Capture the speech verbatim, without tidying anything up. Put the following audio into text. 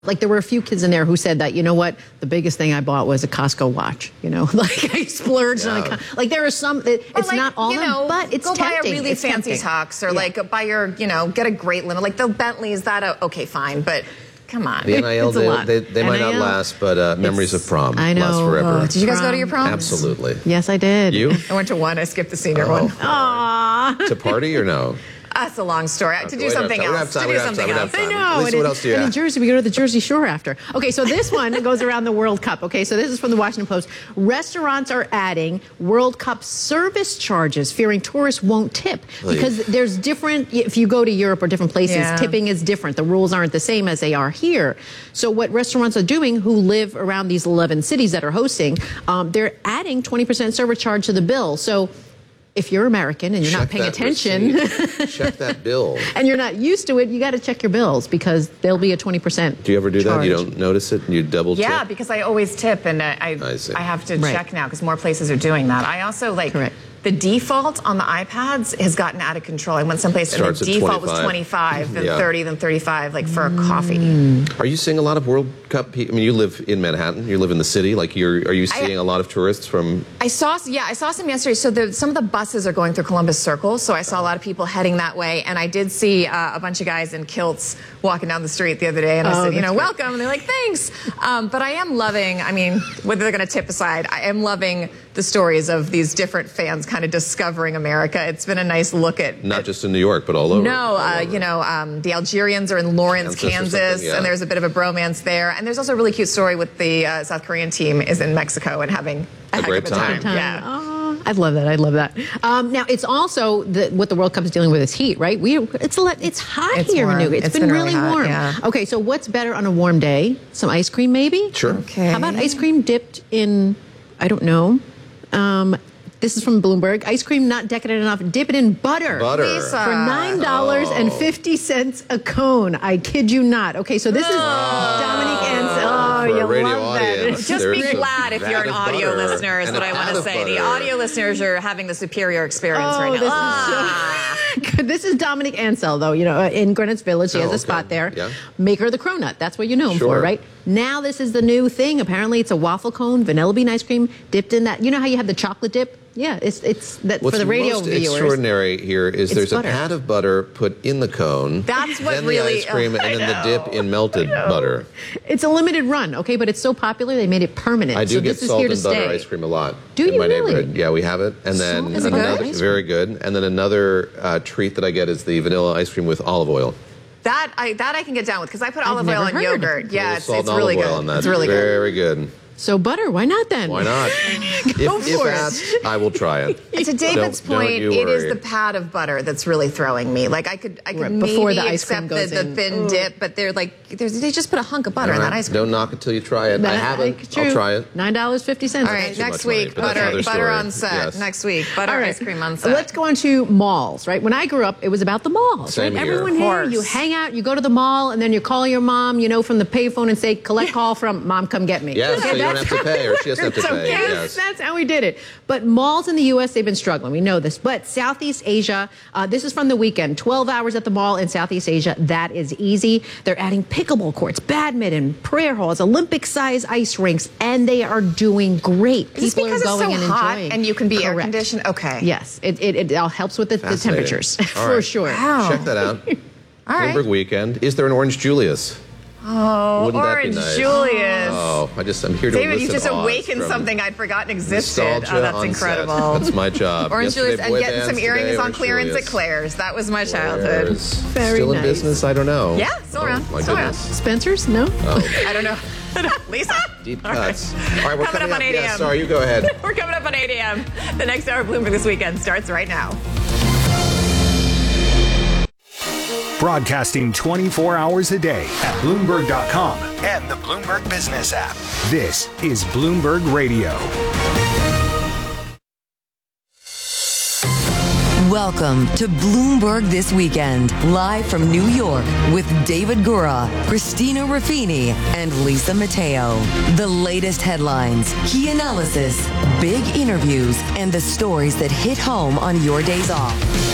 Like, there were a few kids in there who said that, you know what, the biggest thing I bought was a Costco watch, you know, like I splurged yeah. on a, like there are some, it, it's like, not all you know, them, but it's go tempting. buy a really it's fancy tempting. tux or yeah. like buy your, you know, get a great linen, like the Bentleys, that, uh, okay, fine, but come on. The N I L, It's a they, lot. they, they might N I L, not last, but uh, memories of prom I know. last forever. Oh, did you guys prom. go to your prom? Absolutely. Yes, I did. You? I went to one, I skipped the senior oh, one. Aww. To party or no? That's a long story. Okay, to do something else. To do something else. I know. Lisa, what else do you and have? in Jersey, we go to the Jersey Shore after. Okay, so this one goes around the World Cup. Okay, so this is from the Washington Post. Restaurants are adding World Cup service charges, fearing tourists won't tip. Please. Because there's different, if you go to Europe or different places, Yeah. tipping is different. The rules aren't the same as they are here. So what restaurants are doing who live around these eleven cities that are hosting, um, they're adding twenty percent service charge to the bill. So if you're American and you're check not paying that attention, check that bill. and you're not used to it, you got to check your bills because there'll be a twenty percent Do you ever do charge. that? You don't notice it? You double check? Yeah, because I always tip, and I I, I see. I have to Right. check now because more places are doing that. I also like Correct. the default on the iPads has gotten out of control. I went someplace and Starts the at default was twenty-five. twenty-five, then Yeah. thirty, then thirty-five, like for a coffee. Are you seeing a lot of World Cup people? I mean, you live in Manhattan. You live in the city. Like, you're, are you seeing I, a lot of tourists from... I saw, yeah, I saw some yesterday. So the, some of the buses are going through Columbus Circle, so I saw a lot of people heading that way. And I did see uh, a bunch of guys in kilts walking down the street the other day, and I Oh, said, you know, that's great. welcome. And they're like, thanks. Um, but I am loving, I mean, whether they're going to tip aside, I am loving the stories of these different fans kind of discovering America. It's been a nice look at... Not just in New York, but all over. No, all uh, over. you know, um, the Algerians are in Lawrence, Kansas or Kansas, something, yeah. and there's a bit of a bromance there. And there's also a really cute story with the uh, South Korean team is in Mexico and having a, A heck great of a time. time. Yeah. Oh, I love that. I love that. Um, now, it's also the, what the World Cup is dealing with is heat, right? We it's a lot, it's hot It's here warm. in New York. It's been, been really really hot, warm. yeah. Okay, so what's better on a warm day? Some ice cream, maybe? Sure. Okay. How about ice cream dipped in, I don't know. Um, this is from Bloomberg. Ice cream not decadent enough. Dip it in butter. Butter. Lisa. For nine dollars and fifty cents a cone. I kid you not. Okay, so this is Dominique Ansel. Oh, For you a radio love that. audience, Just there's be a glad if you're an vat of audio butter listener is and what a I want pat to of say. The butter. audio listeners are having the superior experience Oh, right now. this is Ah. so- This is Dominique Ansel, though, you know, in Greenwich Village. She Oh, has a okay. spot there. Yeah. Maker of the Cronut. That's what you know him Sure. for, right? Now this is the new thing. Apparently it's a waffle cone, vanilla bean ice cream dipped in that. You know how you have the chocolate dip? Yeah, it's it's that What's for the radio most viewers. extraordinary here is It's there's butter. a pat of butter put in the cone. That's what then really- the ice cream, oh, and then I the dip in melted butter. It's a limited run, okay, but it's so popular they made it permanent. I do so get this is salt here to and butter stay. ice cream a lot. Do in you my really? neighborhood. Yeah, we have it. And then Salt and butter another ice cream. very good. And then another uh, treat that I get is the vanilla ice cream with olive oil. That I that I can get down with because I put I've olive never oil in heard. yogurt. Yeah, A little it's, salt it's and really olive good. oil on that. It's really good. Very good. So butter, why not then? Why not? Go if if for it. asked, I will try it. And to David's Don't- don't point, you it is worry. the pat of butter that's really throwing me. Like I could, I could Right, maybe before the ice cream accept goes the, the in. thin Ooh. dip, but they're like, there's, they just put a hunk of butter in All that right. ice cream. Don't knock it till you try it. I That- haven't. true. I'll try it. nine dollars and fifty cents. All right, too next much money, week, but that's butter, another butter story. on set. Yes. Next week, butter All right. ice cream on set. Let's go into malls, right? When I grew up, it was about the malls, Same right? here. Everyone Of here, course. you hang out, you go to the mall, and then you call your mom, you know, from the payphone and say, collect call from Mom, come get me. Yes, Okay, so you don't that's have to pay, or she doesn't have to So, pay. yes, Yes. that's how we did it. But malls in the U S, they've been struggling. We know this. But Southeast Asia, uh, this is from the weekend, twelve hours at the mall in Southeast Asia. That is easy. They're adding pickleball courts, badminton, prayer halls, Olympic-size ice rinks, and they are doing great. Is this People because are going it's so and hot enjoying. and you can be air Correct. conditioned? Okay. Yes, it, it, it all helps with the, the Fascinating. temperatures, All for right. sure. Wow. Check that out. All right. Bloomberg Weekend. Is there an Orange Julius? Oh, Wouldn't that be Orange nice? Julius. Oh, I just I'm here to David, you elicit just Oz awakened from something I'd forgotten existed. nostalgia Oh, that's on incredible. set. That's my job. Orange Yesterday, Julius and boy getting bands, some earrings today, on Orange clearance Julius. at Claire's. That was my childhood. Claire's. Very Still in nice. business? I don't know. Yeah, still around. Oh, my Still around. goodness. Spencer's? No? Oh, I don't know. Lisa? deep All cuts. right. All right, we're Coming coming up on eight Yeah, a.m. sorry, you go ahead. We're coming up on eight a.m. The next hour of Bloomberg This Weekend starts right now. Broadcasting twenty-four hours a day at Bloomberg dot com and the Bloomberg Business app. This is Bloomberg Radio. Welcome to Bloomberg This Weekend, live from New York with David Gura, Christina Raffini, and Lisa Mateo. The latest headlines, key analysis, big interviews, and the stories that hit home on your days off.